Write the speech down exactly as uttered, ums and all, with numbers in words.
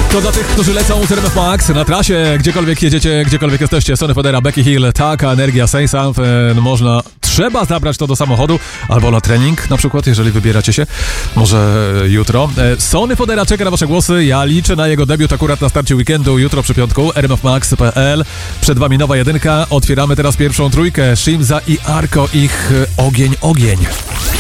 To dla tych, którzy lecą z R M F Max na trasie, gdziekolwiek jedziecie, gdziekolwiek jesteście. Sonny Fodera, Becky Hill, taka energia, say something. Można, trzeba zabrać to do samochodu albo na trening na przykład, jeżeli wybieracie się. Może jutro. Sonny Fodera czeka na wasze głosy. Ja liczę na jego debiut akurat na starcie weekendu, jutro przy piątku. R M F Max kropka P L. Przed wami nowa jedynka. Otwieramy teraz pierwszą trójkę. Shimza i Arko, ich Ogień, Ogień.